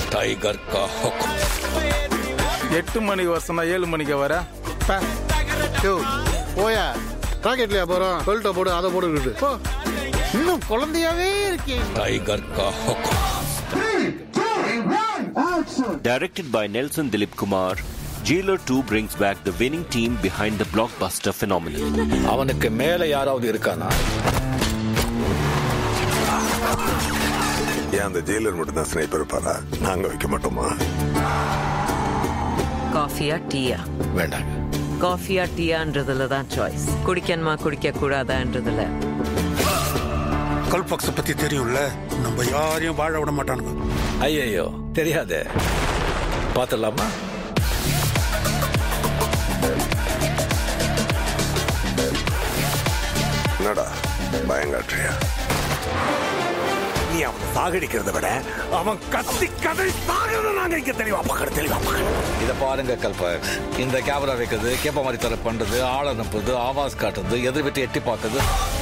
Tiger का हुक्म 8 மணிக்கு வசனா 7 மணிக்கு வர போயா ராக்கெட்லயா போறோம் சொல்லிட்ட போடு அதை போடுக்கிட்டு போ இன்னும் குழந்தையாவே இருக்கே टाइगर का हुक्म Directed by Nelson Dilip Kumar, Jailer 2 brings back the winning team behind the blockbuster phenomenon. அவனுக்கு மேல யாராவது இருக்கானா? ஏன் அந்த ஜெயிலர் மட்டும் தான் ஸ்னைப்பர் இருப்பாரா? நாங்க வைக்க மாட்டோமா? காஃபியா டீயா? வேண்டாங்க. காஃபியா டீயான்றதுல தான் சாய்ஸ். குடிக்கணுமா குடிக்க கூடாதான்றதுல. கல்பக்ஸ பத்தி தெரியும்ல, நம்ம யாரையும் வாழ விட மாட்டானுங்க. ஐயோ தெரியாதே, பாத்துலாமா? என்னடா பயங்காற்றியா? நீ அவனை சாகடிக்கிறத விட அவன் கத்தி கதை சாகிறத நாங்க இங்க தெளிவா பார்க்கணும். இத பாருங்க கல்பக்ஸ், இந்த கேமரா வைக்கிறது, கேப்ப மாதிரி தர பண்றது, ஆள் அனுப்புறது, ஆவாஸ் காட்டுறது, எதிர் விட்டு எட்டி பார்க்கறது.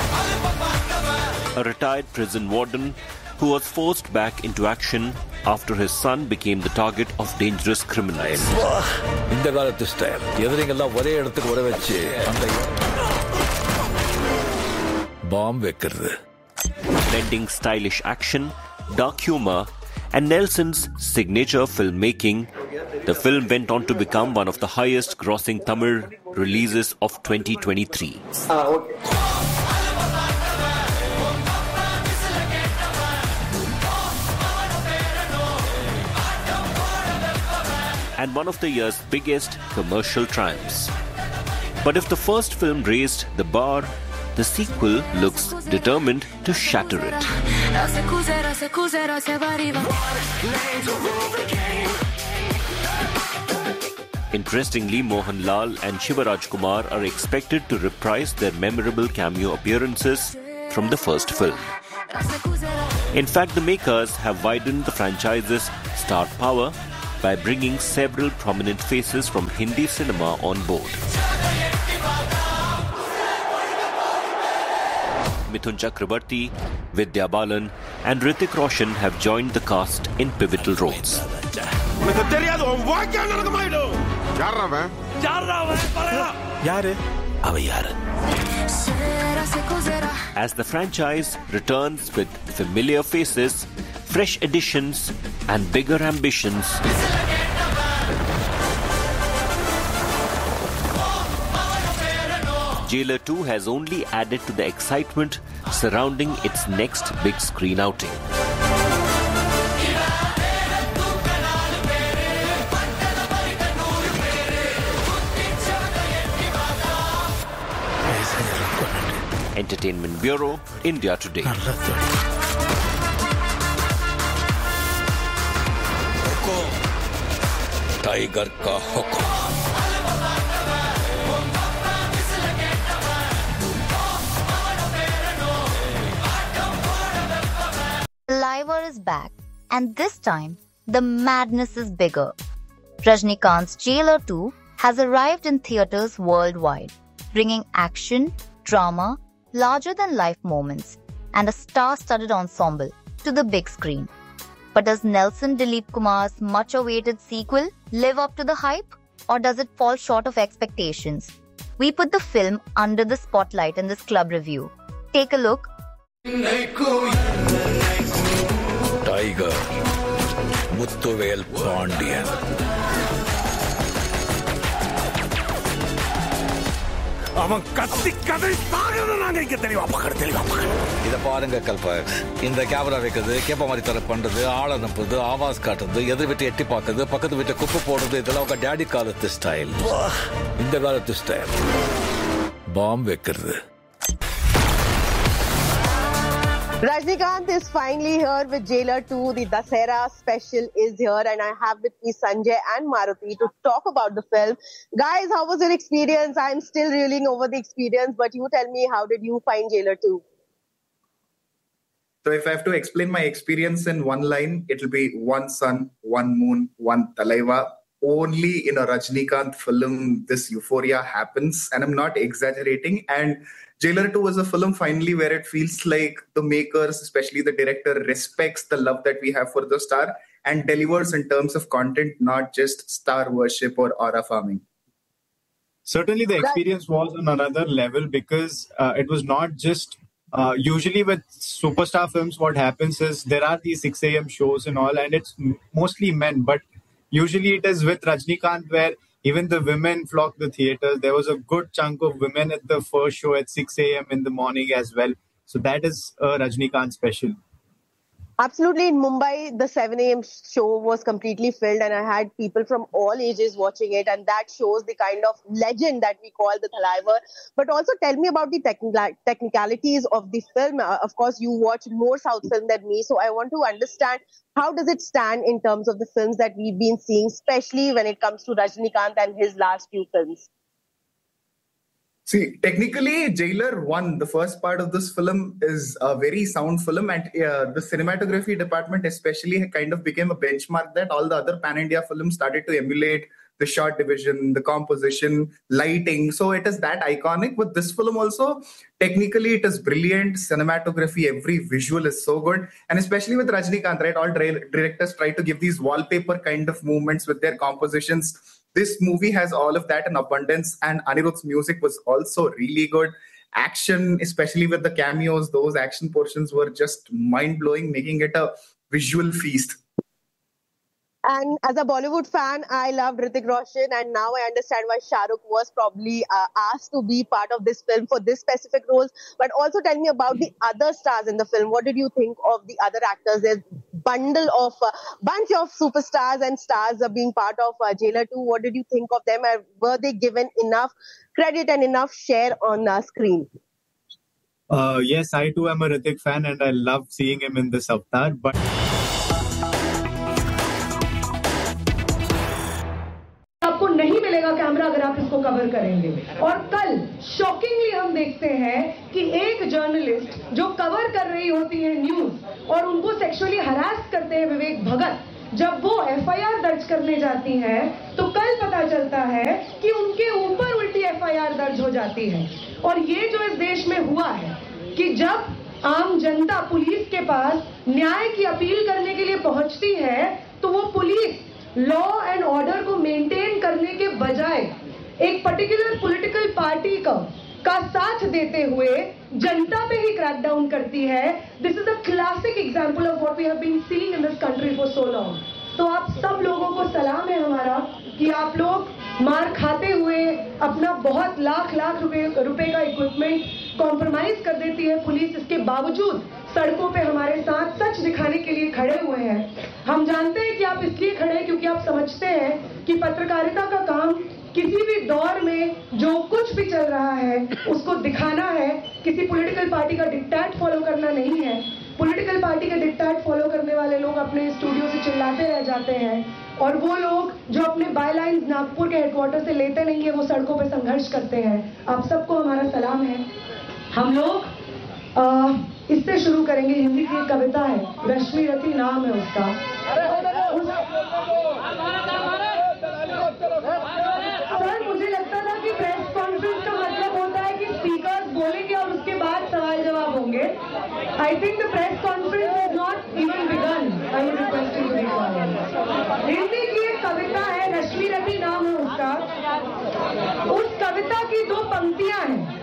A retired prison warden who was forced back into action after his son became the target of dangerous criminals. இந்த காலத்து ஸ்டைல், எதிரிங்கெல்லாம் ஒரே இடத்துக்கு வர வச்சு அந்த பாம்பு வைக்கிறது. Blending stylish action, dark humor, and Nelson's signature filmmaking, the film went on to become one of the highest grossing Tamil releases of 2023. And one of the year's biggest commercial triumphs. But if the first film raised the bar, the sequel looks determined to shatter it. Interestingly, Mohanlal and Sivarajkumar are expected to reprise their memorable cameo appearances from the first film. In fact, the makers have widened the franchise's star power by bringing several prominent faces from Hindi cinema on board. Mithun Chakrabarti, Vidya Balan and Hrithik Roshan have joined the cast in pivotal roles. As the franchise returns with familiar faces, fresh additions and bigger ambitions, Jailer 2 has only added to the excitement surrounding its next big screen outing. Entertainment Bureau, India Today. Tiger का हुक्म. Liver is back, and this time the madness is bigger. Rajnikant's Jailer 2 has arrived in theatres worldwide, bringing action, drama, larger-than-life moments, and a star-studded ensemble to the big screen. But does Nelson Dilip Kumar's much-awaited sequel live up to the hype, or does it fall short of expectations? We put the film under the spotlight in this club review. Take a look. Tiger मुत्तुवेल Pandian. அவன் கத்தி கதை சாகிறத நாங்க இங்க தெளிவா பார்க்கணும். இத பாருங்க கல்பக்ஸ், இந்த கேமரா வைக்கிறது, கேப்ப மாதிரி தர பண்றது, ஆள் அனுப்புறது, ஆவாஸ் காட்டுறது, எதிர் விட்டு எட்டி பார்க்கறது, பக்கத்து வீட்டை குப்பை போடுறது, இதெல்லாம் உங்க டேடி காலத்து ஸ்டைல். இந்த காலத்து ஸ்டைல் பாம்பு வைக்கிறது. Rajnikant is finally here with Jailer 2. The Dussehra special is here, and I have with me Sanjay and Maruti to talk about the film. Guys, how was your experience? I'm still reeling over the experience, but you tell me, how did you find Jailer 2? So if I have to explain my experience in one line, it'll be one sun, one moon, one Talaiva. Only in a Rajnikant film this euphoria happens, and I'm not exaggerating. And Jailer 2 is a film finally where it feels like the makers, especially the director, respects the love that we have for the star and delivers in terms of content, not just star worship or aura farming. Certainly the experience was on another level because it was not just usually with superstar films what happens is there are these 6 a.m. shows and all, and it's mostly men, but usually it is with Rajnikant where even the women flock the theaters. There was a good chunk of women at the first show at 6 a.m. in the morning as well. So that is a Rajnikant special. Absolutely. In Mumbai, the 7 a.m. show was completely filled and I had people from all ages watching it, and that shows the kind of legend that we call the Thalaivar. But also tell me about the technicalities of the film. Of course, you watch more South film than me, so I want to understand how does it stand in terms of the films that we've been seeing, especially when it comes to Rajnikant and his last few films. See, technically, Jailer 1, the first part of this film, is a very sound film, and the cinematography department especially kind of became a benchmark that all the other pan-India films started to emulate. The shot division, the composition, lighting. So it is that iconic. With this film also, technically it is brilliant. Cinematography, every visual is so good. And especially with Rajnikant, right? All directors try to give these wallpaper kind of movements with their compositions. This movie has all of that in abundance, and Anirudh's music was also really good. Action, especially with the cameos, those action portions were just mind-blowing, making it a visual feast. And as a Bollywood fan, I loved Hrithik Roshan, and now I understand why Shah Rukh was probably asked to be part of this film for this specific roles. But also tell me about the other stars in the film. What did you think of the other actors? There's bunch of superstars and stars being part of Jailer 2. What did you think of them? Were they given enough credit and enough share on screen? Yes, I too am a Hrithik fan and I love seeing him in this avatar. But आपको नहीं मिलेगा camera अगर आप इसको cover करेंगे। और कल shockingly हम देखते हैं कि एक जर्नलिस्ट जो कवर कर रही होती है न्यूज और उनको सेक्सुअली हरास करते हैं विवेक भगत, जब वो एफआईआर दर्ज करने जाती हैं तो कल पता चलता है कि उनके ऊपर उल्टी एफआईआर दर्ज हो जाती है। और ये जो इस देश में हुआ है कि जब आम जनता पुलिस के पास न्याय की अपील करने के लिए पहुंचती है तो वो पुलिस लॉ एंड ऑर्डर को मेंटेन करने के बजाय एक पर्टिकुलर पॉलिटिकल पार्टी का साथ देते हुए जनता पे ही क्रैकडाउन करती है। This is a classic example of what we have been seeing in this country for so long. तो आप सब लोगों को सलाम है हमारा कि आप लोग मार खाते हुए अपना बहुत लाख रुपए का इक्विपमेंट कॉम्प्रोमाइज कर देती है पुलिस, इसके बावजूद सड़कों पे हमारे साथ सच दिखाने के लिए खड़े हुए हैं। हम जानते हैं कि आप इसलिए खड़े हैं क्योंकि आप समझते हैं कि पत्रकारिता का काम किसी भी दौर में जो कुछ भी चल रहा है उसको दिखाना है, किसी पॉलिटिकल पार्टी का डिक्टेट फॉलो करना नहीं है। पॉलिटिकल पार्टी के डिक्टेट फॉलो करने वाले लोग अपने स्टूडियो से चिल्लाते रह जाते हैं और वो लोग जो अपने बायलाइंस नागपुर के हेडक्वार्टर से लेते नहीं है वो सड़कों पे संघर्ष करते हैं। आप सबको हमारा सलाम है। हम लोग इससे शुरू करेंगे। हिंदी की एक कविता है, रश्मि रति नाम है उसका। सर मुझे लगता था कि प्रेस कॉन्फ्रेंस का मतलब होता है कि स्पीकर्स बोलेंगे और उसके बाद सवाल जवाब होंगे। I think the press conference is not even begin. I would request you to be quite. Hindi की एक कविता है, रश्मि रति नाम है उसका। उस कविता की 2 पंक्तियां हैं।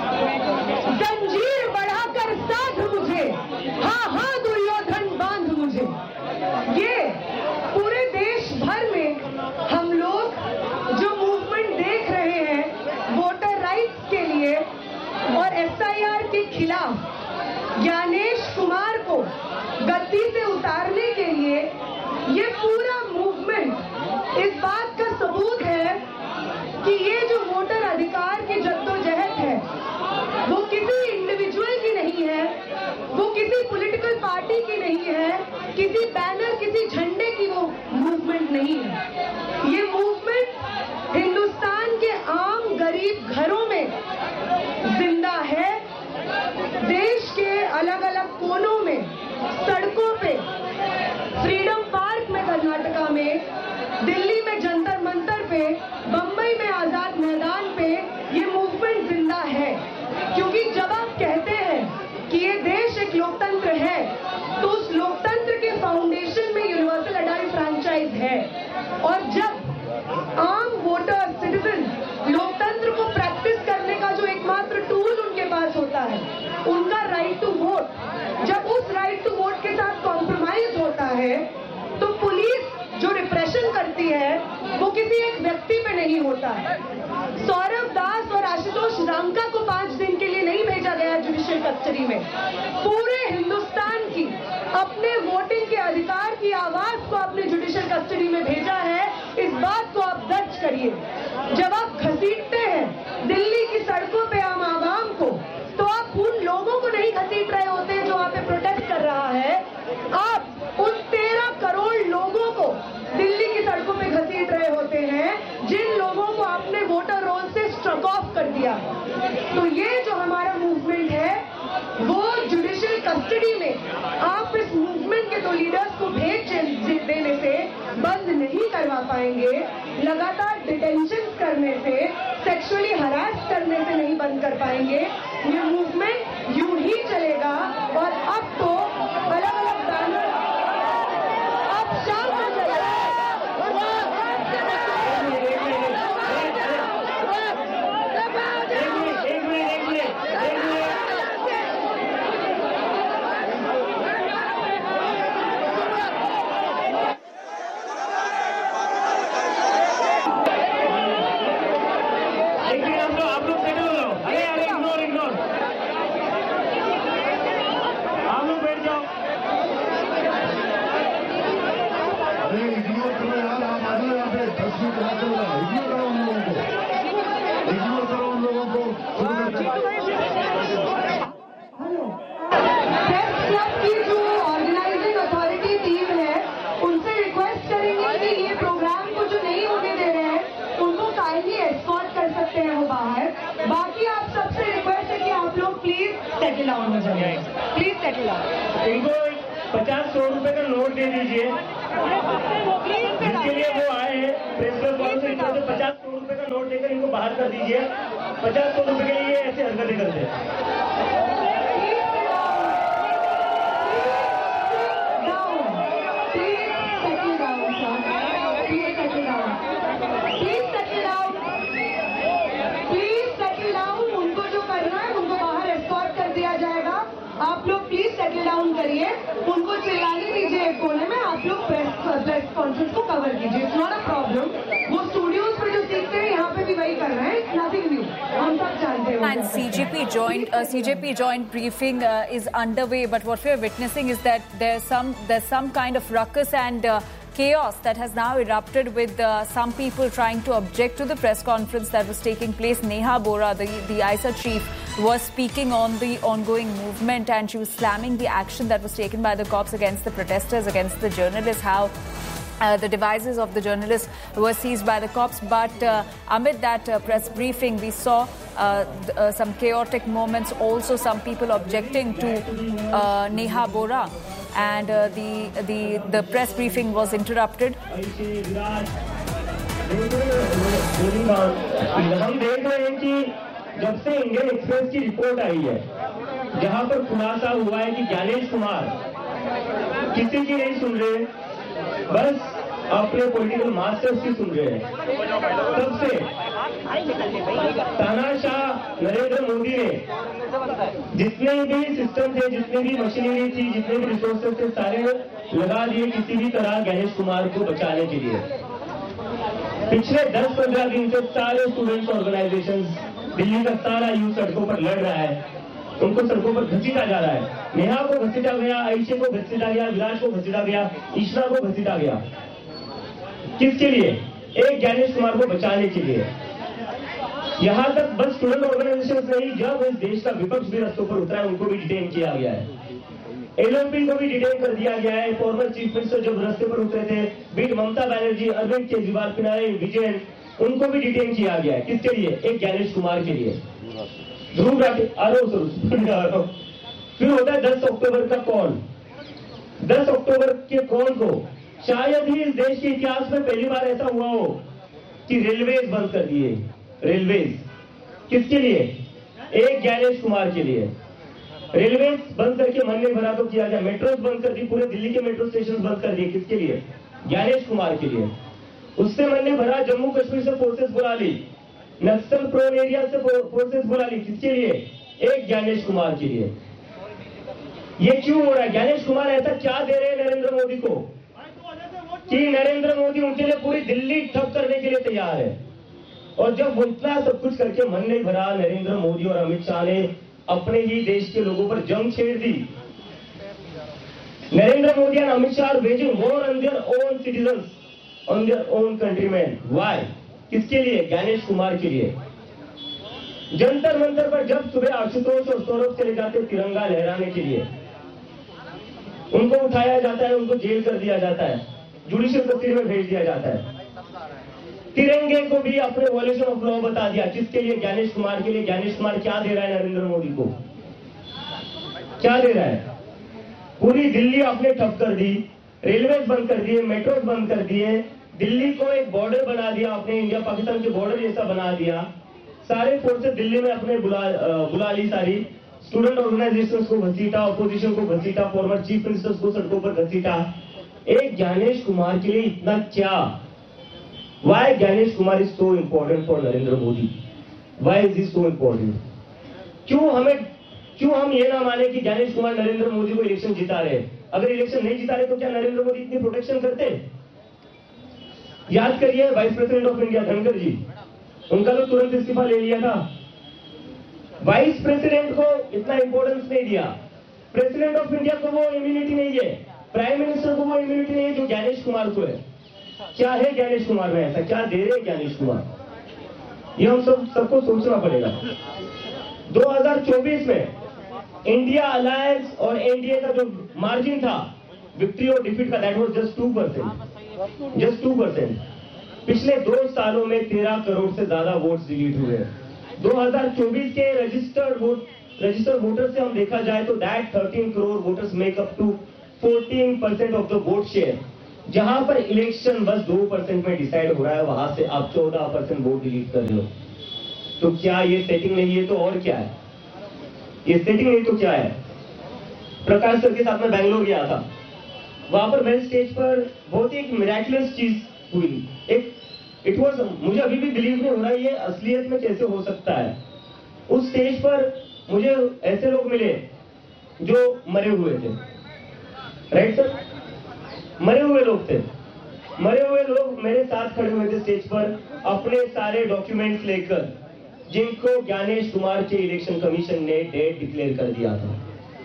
जंजीर बढ़ाकर साध मुझे, हाँ हाँ दुर्योधन बांध मुझे। ये पूरे देश भर में हम लोग जो मूवमेंट देख रहे हैं वोटर राइट्स के लिए और एसआईआर के खिलाफ ज्ञानेश कुमार को गद्दी से उतारने के लिए, ये पूरा मूवमेंट इस बात का सबूत है कि ये जो वोटर अधिकार की जद्दोजहद है वो किसी इंडिविजुअल की नहीं है, वो किसी पॉलिटिकल पार्टी की नहीं है, किसी बैनर किसी झंडे की वो मूवमेंट नहीं है। ये मूवमेंट हिंदुस्तान के आम गरीब घरों में जिंदा है। देश के अलग अलग कोनों में, सड़कों पे, फ्रीडम पार्क में कर्नाटका में, दिल्ली में जंतर मंतर पे, बंबई में आजाद मैदान पे ये मूवमेंट जिंदा है। क्योंकि जब आप कहते हैं कि ये देश एक लोकतंत्र है तो उस लोकतंत्र के फाउंडेशन में यूनिवर्सल अडल्ट और जब आम वोटर सिटीजन लोकतंत्र को प्रैक्टिस करने का जो एकमात्र टूल उनके पास होता है, उनका राइट टू वोट, जब उस राइट टू वोट के साथ कॉम्प्रोमाइज होता है, तो पुलिस जो रिप्रेशन करती है वो किसी एक व्यक्ति पे नहीं होता है। सौरभ दास और आशुतोष रांका को 5 दिन के लिए नहीं भेजा गया जुडिशियल कस्टडी में। पूरे हिंदुस्तान की अपने वोटिंग के अधिकार की आवाज को आपने जुडिशियल कस्टडी में भेजा है। इस बात को आप दर्ज करिए। जब आप घसीटते हैं दिल्ली की सड़कों पे आम आवाम को, तो आप उन लोगों को नहीं घसीट रहे होते जो वहां पे प्रोटेस्ट कर रहा है, आप उन 13 करोड़ लोगों को दिल्ली की सड़कों पे घसीट रहे होते हैं जिन लोगों को आपने वोटर रोल से स्ट्रक ऑफ कर दिया। तो ये जो हमारा मूवमेंट है वो जुडिशियल कस्टडी में आप इस मूवमेंट के 2 लीडर्स को भेज देने से बंद नहीं करवा पाएंगे, लगातार डिटेंशन करने से, सेक्सुअली हरास करने से नहीं बंद कर पाएंगे। ये मूवमेंट यूं ही चलेगा और अब तो अलग अलग बैनर अब शाम को चलेगा। Please settle down. इनको 50-100 रुपए का नोट दे दीजिए जिसके लिए वो आए हैं। प्रिंसिपल कॉलेज से 50-100 रुपए का नोट देकर इनको बाहर कर दीजिए। 50-100 रुपए के लिए ऐसे हरकतें करते हैं। आप लोग प्लीज सेटल डाउन करिए, उनको चिल्लाने दीजिए एक कोने में। आप लोग प्रेस कॉन्फ्रेंस को कवर कीजिए, इट्स नॉट अ प्रॉब्लम। वो स्टूडियोज पे जो सीखते हैं यहाँ पे भी वही कर रहे हैं, इट्स नथिंग न्यू, हम सब जानते हैं। And CJP joint briefing is underway, but what we are witnessing is that there's some kind of ruckus and chaos that has now erupted with some people trying to object to the press conference that was taking place. Neha Bora, the ISA chief, was speaking on the ongoing movement, and she was slamming the action that was taken by the cops against the protesters, against the journalists, how the devices of the journalists were seized by the cops. But amid that press briefing, we saw some chaotic moments, also some people objecting to Neha Bora, and the press briefing was interrupted. हम देख रहे हैं कि जब से Indian express की report आई है, जहां पर खुलासा हुआ है कि ज्ञानेश कुमार किसी की नहीं सुन रहे, बस अपने पॉलिटिकल मास्टर्स की सुन रहे हैं, तब से तानाशाह नरेंद्र मोदी ने जितने भी सिस्टम थे, जितनी भी मशीनरी थी, जितने भी रिसोर्सेज थे, सारे लगा दिए किसी भी तरह ज्ञानेश कुमार को बचाने के लिए। पिछले 10-15 दिन से सारे स्टूडेंट्स ऑर्गेनाइजेशंस, दिल्ली का सारा यूथ सड़कों पर लड़ रहा है, उनको सड़कों पर घसीटा जा रहा है। नेहा को घसीटा गया, आयशे को घसीटा गया, विराज को घसीटा गया, ईशना को घसीटा गया। किसके लिए? एक ज्ञानेश कुमार को बचाने के लिए। यहाँ तक बस स्टूडेंट ऑर्गेनाइजेशन नहीं, जब इस देश का विपक्ष भी रस्तों पर उतरा है, उनको भी डिटेन किया गया है। एलओपी को भी डिटेन कर दिया गया है। फॉर्मर चीफ मिनिस्टर जब रास्ते पर उतरे थे, बीट ममता बनर्जी, अरविंद केजरीवाल, पिनाराई विजयन, उनको भी डिटेन किया गया है। किसके लिए? एक ज्ञानेश कुमार के लिए। ध्रुव राठी फिर होता है 10 अक्टूबर का कौन? 10 अक्टूबर के कौन को शायद ही इस देश के इतिहास में पहली बार ऐसा हुआ हो कि रेलवेज बंद कर दिए। रेलवेज किसके लिए? एक ज्ञानेश कुमार के लिए। रेलवेज बंद करके मन में भरा तो किया गया, मेट्रोज बंद कर दी, पूरे दिल्ली के मेट्रो स्टेशन बंद कर दिए। किसके लिए? ज्ञानेश कुमार के लिए। उससे मन ने भरा जम्मू कश्मीर से फोर्सेस बुला ली, नक्सल प्रोन एरिया से फोर्सेस बुला ली। किसके लिए? एक ज्ञानेश कुमार के लिए। ये क्यों हो रहा है? ज्ञानेश कुमार ऐसा क्या दे रहे हैं नरेंद्र मोदी को कि नरेंद्र मोदी उनके लिए पूरी दिल्ली ठप करने के लिए तैयार है। और जब इतना सब कुछ करके मन नहीं भरा, नरेंद्र मोदी और अमित शाह ने अपने ही देश के लोगों पर जंग छेड़ दी। नरेंद्र मोदी और Amit Shah waging war on their own citizens, on their own countryman. Why? किसके लिए? ज्ञानेश कुमार के लिए। जंतर मंतर पर जब सुबह आशुतोष और सौरभ चले जाते तिरंगा लहराने के लिए, उनको उठाया जाता है, उनको जेल कर दिया जाता है, जुडिशियल कस्टडी में भेज दिया जाता है। तिरंगे को भी अपने वॉल्यूशन ऑफ लॉ बता दिया। किसके लिए? ज्ञानेश कुमार के लिए। ज्ञानेश कुमार क्या दे रहा है नरेंद्र मोदी को? क्या दे रहा है? पूरी दिल्ली आपने ठप कर दी, रेलवे बंद कर दिए, मेट्रो बंद कर दिए, दिल्ली को एक बॉर्डर बना दिया आपने, इंडिया पाकिस्तान के बॉर्डर जैसा बना दिया। सारे फोर्सेस दिल्ली में अपने बुला ली, सारी स्टूडेंट ऑर्गेनाइजेशंस को घसीटा, अपोजिशन को घसीटा, फॉर्मर चीफ मिनिस्टर्स को सड़कों पर घसीटा। एक ज्ञानेश कुमार के लिए इतना क्या? Why Gyanesh Kumar is so important for Narendra Modi? Why is he so important? क्यों हम ये ना माने कि ज्ञानेश कुमार नरेंद्र मोदी को इलेक्शन जिता रहे? अगर इलेक्शन नहीं जिता रहे तो क्या नरेंद्र मोदी इतनी प्रोटेक्शन करते? याद करिए vice president of India Dhankhar जी, उनका तो तुरंत इस्तीफा ले लिया था। वाइस प्रेसिडेंट को इतना इंपॉर्टेंस नहीं दिया, प्रेसिडेंट ऑफ इंडिया को वो इम्यूनिटी नहीं है, प्राइम मिनिस्टर को वो इम्यूनिटी नहीं है जो ज्ञानेश कुमार को है। क्या है ज्ञानेश कुमार में ऐसा? क्या दे रहे ज्ञानेश कुमार? ये हम सबको सोचना पड़ेगा। 2024 में इंडिया अलायंस और एनडीए का जो मार्जिन था विक्ट्री और डिफीट का, दैट वाज जस्ट 2%, जस्ट 2%। पिछले 2 सालों में 13 करोड़ से ज्यादा वोट्स डिलीट हुए हैं। 2024 के रजिस्टर्ड वोटर से हम देखा जाए तो that 13 crore voters make up to 14% of the vote share. जहां पर इलेक्शन बस 2% में डिसाइड हो रहा है, वहां से आप 14% वोट डिलीट कर रहे हो। तो क्या ये सेटिंग नहीं है तो और क्या है? ये सेटिंग नहीं तो क्या है? प्रकाश सर के साथ में बैंगलोर गया था, वहां पर मेरे स्टेज पर बहुत ही एक मिरेकुलस चीज हुई। इट वाज, मुझे अभी भी बिलीव नहीं हो रहा ये असलियत में कैसे हो सकता है। उस स्टेज पर मुझे ऐसे लोग मिले जो मरे हुए थे, राइट सर? मरे हुए लोग थे, मरे हुए लोग मेरे साथ खड़े हुए थे स्टेज पर, अपने सारे डॉक्यूमेंट्स लेकर, जिनको ज्ञानेश कुमार के इलेक्शन कमीशन ने डेट डिक्लेयर कर दिया था।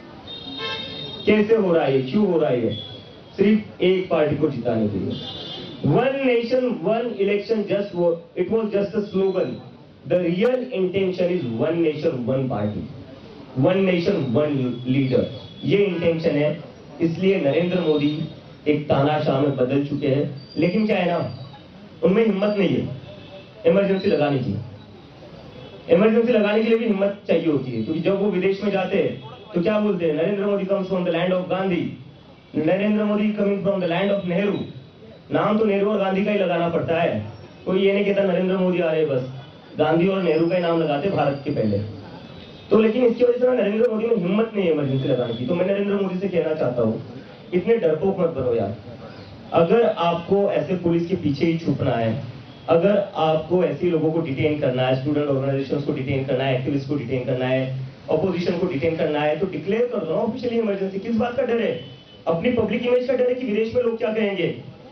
कैसे हो रहा है? क्यों हो रहा है? सिर्फ एक पार्टी को जिताने के लिए। One nation one election, it was just a slogan. The real intention is one nation one party, one nation one leader. ये इंटेंशन है। इसलिए नरेंद्र मोदी एक तानाशाह में बदल चुके हैं। लेकिन क्या है ना, उनमें हिम्मत नहीं है इमरजेंसी लगाने की। इमरजेंसी लगाने के लिए भी हिम्मत चाहिए होती है, क्योंकि जब वो विदेश में जाते हैं तो क्या बोलते हैं? Narendra Modi comes from the land of Gandhi, Narendra Modi coming from the land of Nehru. नाम तो नेहरू और गांधी का ही लगाना पड़ता है। कोई ये नहीं कहता नरेंद्र मोदी आ रहे, बस गांधी और नेहरू का ही नाम लगाते भारत के पहले। तो लेकिन इसकी वजह से नरेंद्र मोदी में हिम्मत नहीं है इमरजेंसी लगाने की। तो मैं नरेंद्र मोदी से कहना चाहता हूँ, इतने डरपोक मत बनो यार। अगर आपको ऐसे पुलिस के पीछे ही छुपना है, अगर आपको ऐसे लोगों को डिटेन करना है, स्टूडेंट ऑर्गेनाइजेशंस को डिटेन करना है, एक्टिविस्ट को डिटेन करना है, ऑपोजिशन को डिटेन करना है, तो डिक्लेयर कर दो ना ऑफिशियली इमरजेंसी। किस बात का डर है? अपनी पब्लिक इमेज का डर है कि विदेश में लोग क्या कहेंगे?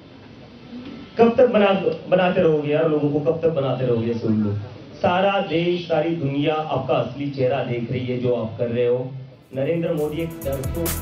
कब तक बनाते रहोगे यार लोगों को? कब तक बनाते रहोगे? सुन लो, सारा देश, सारी दुनिया आपका असली चेहरा देख रही है जो आप कर रहे हो। नरेंद्र मोदी एक डरपोक